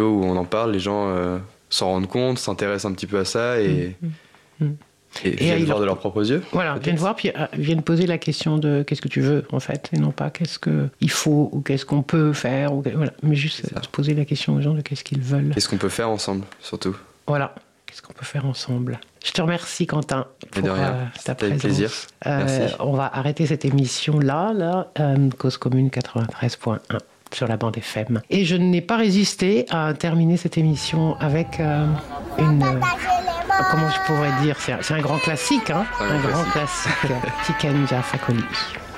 où on en parle, les gens s'en rendent compte, s'intéressent un petit peu à ça et viennent voir de leurs propres yeux. Voilà, viennent voir, puis viennent poser la question de qu'est-ce que tu veux, en fait, et non pas qu'est-ce qu'il faut ou qu'est-ce qu'on peut faire, voilà, mais juste se poser la question aux gens de qu'est-ce qu'ils veulent. Qu'est-ce qu'on peut faire ensemble, surtout. Voilà, qu'est-ce qu'on peut faire ensemble. Je te remercie, Quentin, pour ta présence. Avec plaisir. Merci. On va arrêter cette émission-là, Cause Commune 93.1 sur la bande FM. Et je n'ai pas résisté à terminer cette émission avec comment je pourrais dire, c'est un grand classique, un grand classique, Tiken Jah Fakoly.